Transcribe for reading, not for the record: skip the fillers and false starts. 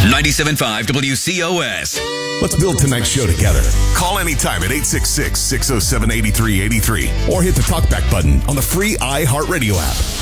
97.5 WCOS. Let's build tonight's show together. Call anytime at 866-607-8383 or hit the talkback button on the free iHeartRadio app.